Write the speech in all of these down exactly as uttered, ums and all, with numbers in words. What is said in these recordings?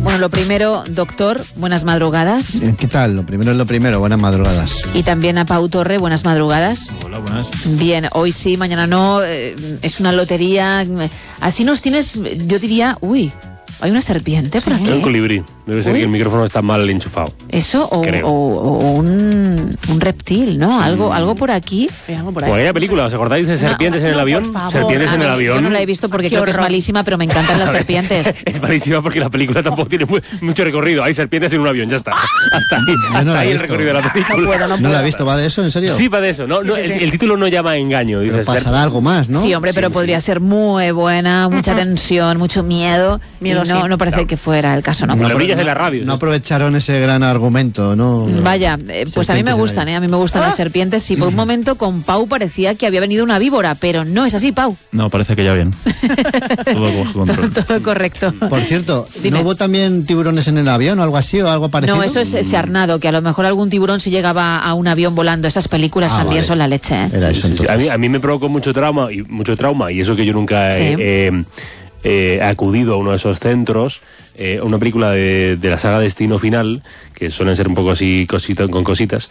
Bueno, lo primero, doctor, buenas madrugadas. ¿Qué tal? Lo primero es lo primero, buenas madrugadas. Y también a Pau Torre, buenas madrugadas. Hola, buenas. Bien, hoy sí, mañana no, eh, es una lotería. Así nos tienes, yo diría, uy, hay una serpiente por aquí. Es un colibrí. Debe ser Uy. que el micrófono está mal enchufado. Eso, o, Creo. o, o un, un reptil, ¿no? Algo, algo por aquí. Sí, algo por ahí. O aquella película, ¿os acordáis de serpientes No, en el no, avión? por favor. Serpientes A en el mí- avión. Yo no la he visto porque Qué creo que es horror. malísima, pero me encantan las serpientes. Es malísima porque la película tampoco tiene mu- mucho recorrido. Hay serpientes en un avión, ya está. Hasta ahí, no hasta la he ahí el visto. recorrido de la película. No puedo, no ¿No puedo. la he visto? ¿Va de eso? ¿En serio? Sí, va de eso. No, no, Sí, sí, el, sí. el título no llama a engaño. Dice, Pero pasará algo más, ¿no? Sí, hombre, pero Sí, podría sí. ser muy buena, mucha tensión, mucho miedo. Miedo, y no, sí. no parece que fuera el caso, ¿no? Como No, las apro- brillas de la no- radio. No aprovecharon ese gran argumento, ¿no? Vaya, eh, pues a mí me Serpientes en gustan, el ¿eh? A mí me gustan las serpientes. Sí, por un momento con Pau parecía que había venido una víbora, pero no es así, Pau. No, parece que ya bien. Todo bajo control. Todo, todo correcto. Por cierto, Dime. ¿no hubo también tiburones en el avión o algo así o algo parecido? No, eso es Sarnado, que a lo mejor algún tiburón si llegaba a un avión volando. Esas películas Ah, también vale. son la leche, ¿eh? Era eso Sí, sí. entonces. A mí, a mí me provocó mucho trauma y mucho trauma y eso que yo nunca he, Sí. eh, eh, he acudido a uno de esos centros. Eh, una película de, de la saga Destino Final, que suelen ser un poco así cosito, con cositas.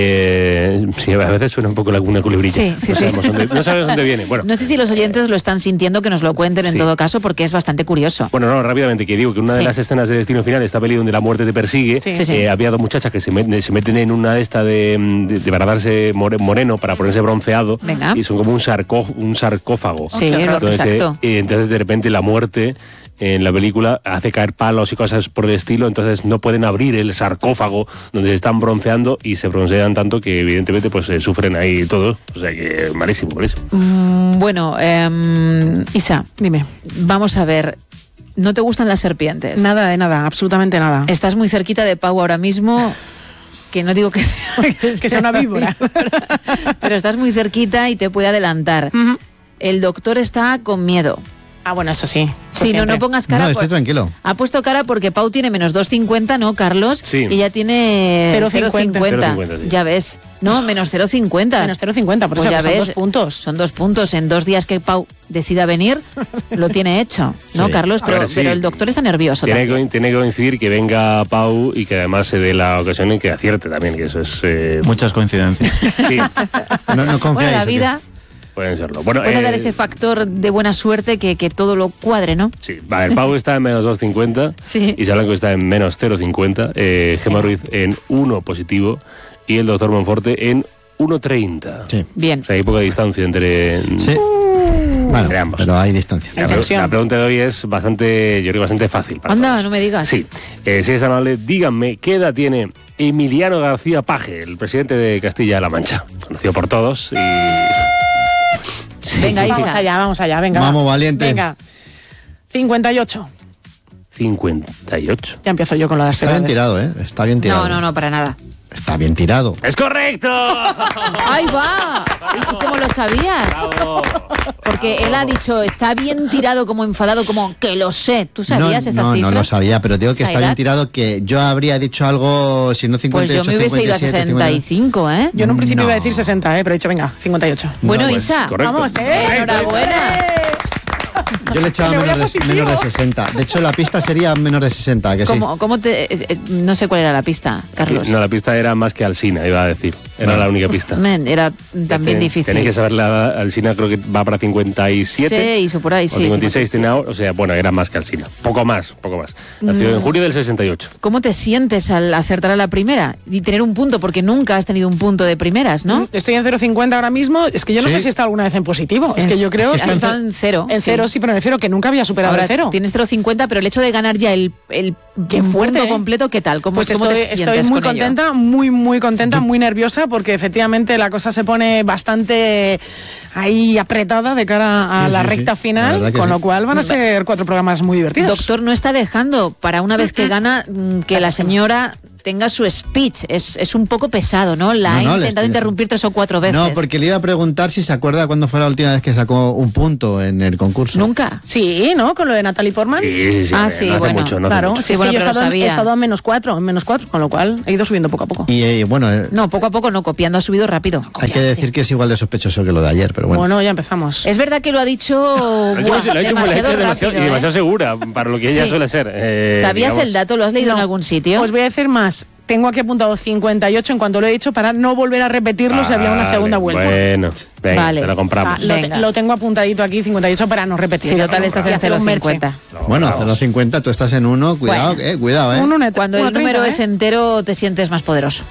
Eh, sí, a veces suena un poco la una culebrilla. Sí, sí, no, sí. sabemos dónde, no sabemos dónde viene. Bueno, No sé si los oyentes lo están sintiendo, que nos lo cuenten en Sí. todo caso, porque es bastante curioso. Bueno, no, rápidamente, que digo que una Sí. de las escenas de Destino Final, esta peli donde la muerte te persigue, Sí. Sí, sí. eh, había dos muchachas que se meten, se meten en una de esta de, de, de para darse more- moreno, para ponerse bronceado, Venga. y son como un, sarcó, un sarcófago. Sí, qué horror. Entonces, exacto. eh, y entonces de repente la muerte en la película hace caer palos y cosas por el estilo, entonces no pueden abrir el sarcófago donde se están bronceando y se broncean tanto que evidentemente pues eh, sufren ahí todos, o sea que malísimo, malísimo. Mm, bueno, eh, Isa, Dime. vamos a ver. ¿No te gustan las serpientes? Nada de nada, absolutamente nada. Estás muy cerquita de Pau ahora mismo, que no digo que sea, Que sea una víbora. pero estás muy cerquita y te puede adelantar. Ujú. El doctor está con miedo. Ah, bueno, eso sí. eso Sí, no, siempre. no pongas cara. No, estoy por- tranquilo. Ha puesto cara porque Pau tiene menos dos cincuenta, ¿no, Carlos? Sí. Y ella tiene cero cero cincuenta. cincuenta. cero cincuenta, sí. Ya ves. No, menos cero cincuenta. Menos cero cincuenta, por Pues eso ya que son ves, dos puntos. Son dos puntos. En dos días que Pau decida venir, lo tiene hecho. ¿no, Sí. Carlos? A Pero, ver, sí. pero el doctor está nervioso Tiene también. que, tiene que coincidir que venga Pau y que además se dé la ocasión en que acierte también, que eso es... eh, Muchas coincidencias. sí, No, no Bueno, confiáis. la ¿o qué? vida pueden serlo. Bueno, puede eh, dar ese factor de buena suerte que, que todo lo cuadre, ¿no? Sí, va, el Pau está en menos dos cincuenta, Sí. Isa Blanco está en menos cero cincuenta, eh, Gemma Ruiz en uno positivo y el doctor Monforte en uno treinta. Sí. Bien. O sea, hay poca distancia entre, Sí. Bueno, entre ambos. pero hay distancia. La, pre- Tensión. la pregunta de hoy es bastante, yo creo, bastante fácil. Para Anda, todos. no me digas. Sí, eh, si es amable, díganme qué edad tiene Emiliano García Paje, el presidente de Castilla-La Mancha, conocido por todos y... Sí. Venga, Isa. Vamos allá, vamos allá, venga. Vamos, valiente. Venga. cincuenta y ocho. cincuenta y ocho. Ya empiezo yo con lo de las Está bien edades. tirado, ¿eh? Está bien tirado. No, no, no, para nada. Está bien tirado. ¡Es correcto! ¡Ahí va! ¿Y tú cómo lo sabías? Bravo. Porque él ha dicho, está bien tirado, como enfadado, como que lo sé. ¿Tú sabías no, esa no, cifra? no lo sabía, pero digo que ¿Esa está bien edad? tirado, que yo habría dicho algo, si no Pues cincuenta y yo ocho, me hubiese ido a cincuenta y siete, sesenta y cinco, ¿eh? Yo en un principio No. iba a decir sesenta, ¿eh? Pero he dicho, venga, cincuenta y ocho. Bueno, pues, Isa, correcto. Vamos, ¿eh? enhorabuena. Yo le echaba Me voy a menos de, positivo. menos de sesenta. De hecho, la pista sería menos de sesenta, que sí. ¿Cómo, cómo te, eh, eh, no sé cuál era la pista, Carlos. No, la pista era más que Alsina, iba a decir. Era Bueno. la única pista. Men, era también Ten- difícil. Tenéis que saber la Alsina, creo que va para cincuenta y siete. Seis o por ahí, o sí, cincuenta y seis cincuenta y seis. tiene ahora, o sea, bueno, era más que Alsina. Poco más, poco más. Nació Mm. en junio del sesenta y ocho. ¿Cómo te sientes al acertar a la primera y tener un punto? Porque nunca has tenido un punto de primeras, ¿no? Estoy en cero cincuenta ahora mismo. Es que yo no Sí. sé si está alguna vez en positivo. Es En- que yo creo has que estado en cero. En sí. cero sí, pero me refiero que nunca había superado Ahora el cero. tienes cero cincuenta, pero el hecho de ganar ya el, el Qué fuerte, punto ¿eh? completo, ¿qué tal? ¿Cómo, Pues cómo estoy, te sientes estoy muy con ello? contenta, muy, muy contenta, muy nerviosa, porque efectivamente la cosa se pone bastante ahí apretada de cara a Sí, la sí, sí. recta La final, verdad que con sí. lo cual van a ser cuatro programas muy divertidos. Doctor no está dejando para una vez que gana mm, que la señora tenga su speech. Es, es un poco pesado, ¿no? La No, ha no, le intentado estoy- interrumpir tres o cuatro veces. No, porque le iba a preguntar si se acuerda cuándo fue la última vez que sacó un punto en el concurso. Nunca. Sí, ¿no? Con lo de Natalie Portman. Sí, sí, sí. Ah, no sí, hace bueno, mucho, no hace Claro, mucho. sí, Sí, es bueno, que yo he pero lo estado, en, sabía. he estado a menos cuatro, en menos cuatro, con lo cual he ido subiendo poco a poco. Y eh, bueno, eh, No, poco a poco no, copiando ha subido rápido. hay que decir que es igual de sospechoso que lo de ayer, pero bueno. Bueno, ya empezamos. Es verdad que lo ha dicho, Lo ha hecho, buah, lo ha hecho- lo ha hecho demasiado demasiado, rápido, y demasiado ¿eh? segura para lo que ella Sí. suele ser. Eh, ¿Sabías digamos. el dato? ¿Lo has leído No. en algún sitio? Os voy a decir más. Tengo aquí apuntado cincuenta y ocho en cuanto lo he dicho para no volver a repetirlo si había una Vale, segunda vuelta. Bueno, venga, Vale. te la O compramos. sea, lo, te- Venga. lo tengo apuntadito aquí, cincuenta y ocho, para no repetir. Sí, total, estás en Y hacer cero un coma merche. cincuenta. Bueno, vamos. cero coma cincuenta, tú estás en uno, cuidado, Bueno. eh, cuidado, eh. Un uno- Cuando el uno treinta, número ¿eh? es entero, te sientes más poderoso.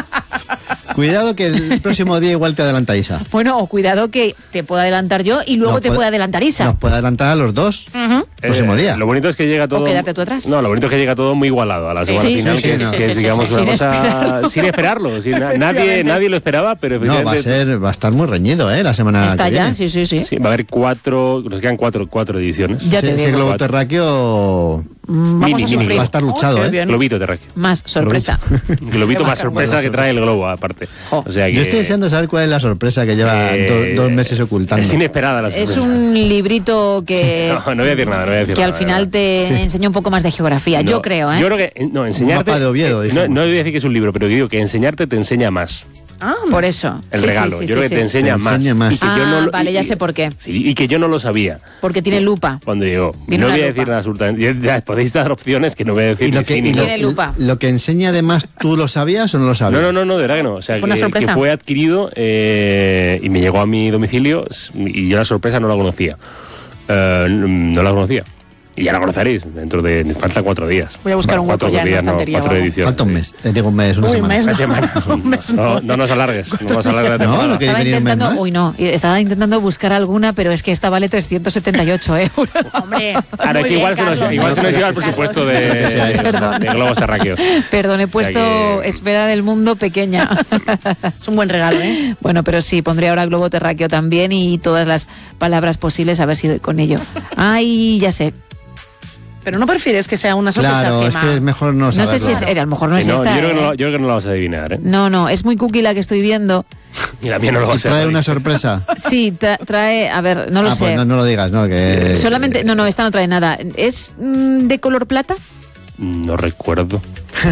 Cuidado que el próximo día igual te adelanta Isa. Bueno, o cuidado que te pueda adelantar yo y luego Nos te puede- pueda adelantar Isa. Nos puede adelantar a los dos el próximo Eh, día. Lo bonito es que llega todo. quedarte tú atrás. No, lo bonito es que llega todo muy igualado a la semana Sí, final, sí, que, sí, es- sí, que sí, es, sí, digamos, sí, una sin cosa esperarlo. sin esperarlo. sin- nadie, Efectivamente. nadie lo esperaba, pero No, va a efectivamente- ser, va a estar muy reñido, eh, la semana Está que ya, viene. sí, sí, sí. Sí, va a haber cuatro, nos quedan cuatro, cuatro ediciones. Ya Ese- te ese digo. globo terráqueo Mm, Vamos Mini, a mini. sufrir. va a estar luchado, qué eh. bien. Globito terráqueo. Más sorpresa. Globito más sorpresa que trae el globo, aparte. Jo. O sea que Yo estoy deseando saber cuál es la sorpresa que lleva eh, do- dos meses ocultando. Es inesperada la Es sorpresa. un librito que, No, no voy a decir nada, no voy a decir que al nada, final no. te enseña un poco más de geografía. Yo No, creo, ¿eh? Yo creo que eh, no, enseñarte. mapa de Oviedo, eh, no, dijimos. no voy a decir que es un libro, pero digo que enseñarte te enseña más. Ah, Por eso. El Sí, sí, regalo. sí, yo sí, creo que sí. te enseña, Te enseña más. más. Y que Ah, yo no lo- vale, y- ya sé por qué. Sí, y que yo no lo sabía Porque tiene lupa. cuando llegó. Viene no una voy a lupa. decir nada absolutamente. Ya, ya podéis dar opciones que no voy a decir Y lo ni que, sí y ni lo, no. Tiene lupa. lo que enseña además, ¿tú lo sabías o no lo sabías? No, no, no, no, de verdad que no. O sea, Fue una que, sorpresa. que fue adquirido eh, y me llegó a mi domicilio y yo la sorpresa no la conocía. Eh, no la conocía. Y ya la conoceréis dentro de... Faltan cuatro días. Voy a buscar un cuatro hueco ya en la días, no, estantería cuatro o algo. ediciones. Falta un mes. Eh, digo un mes, una Uy, semana. mes. Una semana. Un mes no, no. no nos alargues. No nos alargues la No, temporada. lo que- Estaba venir un mes intentando, más. uy no, estaba intentando buscar alguna, pero es que esta vale trescientos setenta y ocho euros. hombre. Claro, muy que igual, bien, se nos, Carlos. igual se nos iba el Carlos. presupuesto de, Que sea eso. de globos terráqueos. Perdón, he puesto que- esfera del mundo pequeña. Es un buen regalo, ¿eh? Bueno, pero sí, pondré ahora globo terráqueo también y todas las palabras posibles a ver si doy con ello. Ay, ya sé. Pero no prefieres que sea una sorpresa. Claro, es Gemma? que es mejor no No saberlo. sé si es, a lo mejor no Que es no, esta. yo, creo que no, ¿eh? lo- yo creo que no la vas a adivinar, ¿eh? No, no, es muy cookie la que estoy viendo. Y la mía no lo va a Y ser. trae una sorpresa. Sí, tra- trae, a ver, no lo ah, sé. pues no, no lo digas, no, que... Solamente, no, no, esta no trae nada. ¿Es mm, de color plata? No recuerdo.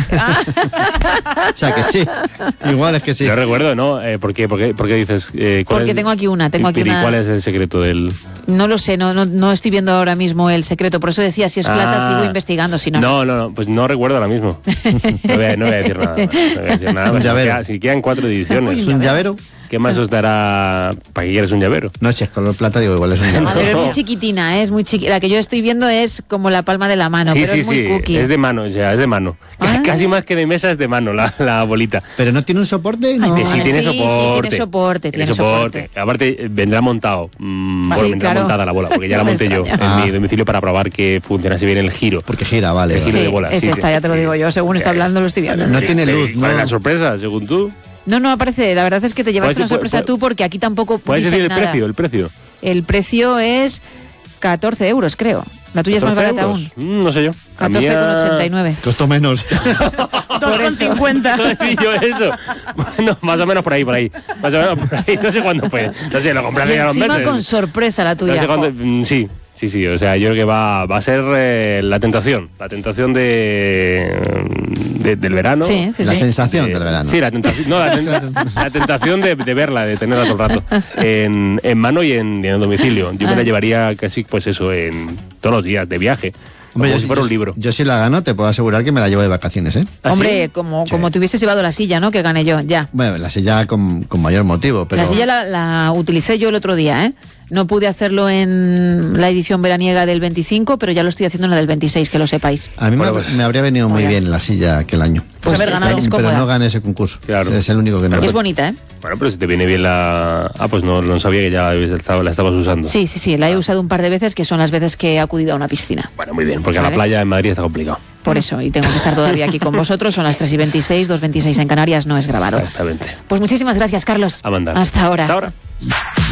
O sea, que sí. Igual es que sí. No recuerdo, ¿no? Eh, ¿por, qué, por, qué, por qué dices? Eh, cuál Porque es- tengo aquí una, tengo y- aquí pero ¿y una- cuál es el secreto del...? No lo sé, no, no, no estoy viendo ahora mismo el secreto. Por eso decía, si es plata, Ah. sigo investigando. Si no, No, no, no, pues no recuerdo ahora mismo. No voy a, no voy a decir nada. más, No voy a decir nada. Un más. Si llavero. queda- Si quedan cuatro ediciones. ¿Es un llavero? ¿Qué más os dará para que quieras un llavero? No, si es color plata, digo, igual es un A llavero. ver, es muy No. chiquitina, ¿eh? Es muy chiqui- La que yo estoy viendo es como la palma de la mano, sí, pero sí, es muy sí. cookie. Es de mano, o sea, es de mano. Ah. Casi más que de mesa es de mano la, la bolita. Pero no tiene un soporte, no. Que sí, Ah, tiene sí, sí, soporte. tiene soporte, tiene soporte. Aparte, eh, vendrá montado. Mm, Sí, bueno, vendrá claro. montada la bola, porque ya la No me monté yo en extraña. Ah. mi domicilio para probar que funcionase bien el giro. Porque gira, vale. El vale. giro Sí, de bola. es sí, esta, sí. ya te lo digo yo. Según está hablando, lo estoy viendo. No tiene ¿Cuál luz, es ¿no? la sorpresa, según tú? No, no aparece. La verdad es que te llevaste Puedes- una sorpresa puedes- tú porque aquí tampoco ¿Puedes dicen decir el nada. precio? El precio. El precio es catorce euros, creo. La tuya es más ¿catorce barata euros? aún. Mm, no sé yo. La catorce con mía- ochenta y nueve. Costó menos. dos con cincuenta. No he dicho eso. Bueno, más o menos por ahí, por ahí. Más o menos por ahí. No sé cuándo fue. No sé, lo compré Y hace ya unos encima meses. con sorpresa la No tuya. sé cuándo- jo. mm, sí, sí, sí. O sea, yo creo que va, va a ser eh, la tentación. La tentación de, de- del verano. Sí, sí, La sí. sensación Eh, del verano. Sí, la tentación, no, la, ten- la tentación de, de verla, de tenerla todo el rato en, en mano y en, y en el domicilio. Yo me la Ah. llevaría casi, pues eso, en todos los días de viaje. Hombre, como yo, si fuera yo- un libro. yo si la gano, te puedo asegurar que me la llevo de vacaciones, ¿eh? ¿Ah, Hombre, sí? como, Sí. como te hubieses llevado la silla, ¿no? Que gané yo, ya. Bueno, la silla con, con mayor motivo, pero... La silla la, la utilicé yo el otro día, ¿eh? No pude hacerlo en la edición veraniega del veinticinco, pero ya lo estoy haciendo en la del veintiséis, que lo sepáis. A mí me, Bueno, pues- me habría venido muy bien la silla aquel año. Pues haber esta ganado. es pero cómoda. no gané ese concurso. Claro. Es el único que no. Es bonita, ¿eh? Bueno, pero si te viene bien la... Ah, pues no, no sabía que ya la estaba- la estabas usando. Sí, sí, sí. La he usado un par de veces, que son las veces que he acudido a una piscina. Bueno, muy bien, porque a Vale. la playa en Madrid está complicado. Por eso, y tengo que estar todavía aquí con vosotros. Son las tres y veintiséis, dos veintiséis en Canarias, no es grabado. Exactamente. Pues muchísimas gracias, Carlos. A mandar. Hasta ahora. Hasta ahora.